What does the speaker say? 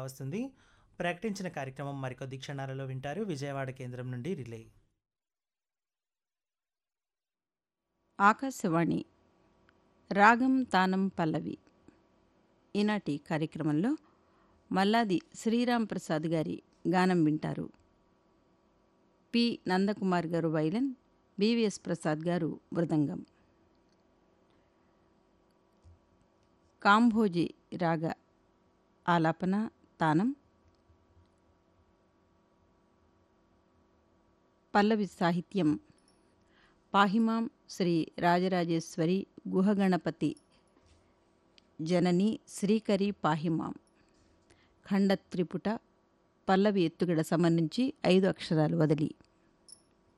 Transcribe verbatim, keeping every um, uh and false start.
కావస్తుంది. ప్రకటించిన కార్యక్రమం మరికొద్ది క్షణాలలో వింటారు. విజయవాడ కేంద్రం నుండి రిలే. ఆకాశవాణి రాగం తానం పల్లవి. ఈనాటి కార్యక్రమంలో మల్లాది శ్రీరామ్ ప్రసాద్ గారి గానం వింటారు. పి నందకుమార్ గారు వైలన్, బివిఎస్ ప్రసాద్ గారు మృదంగం. కాంభోజి రాగ ఆలాపన తానం. పల్లవి సాహిత్యం పాహిమాం శ్రీ రాజరాజేశ్వరి గుహగణపతి జనని శ్రీకరి పాహిమాం. ఖండత్రిపుట పల్లవి ఎత్తుగడ సమం నుంచి ఐదు అక్షరాలు వదిలి.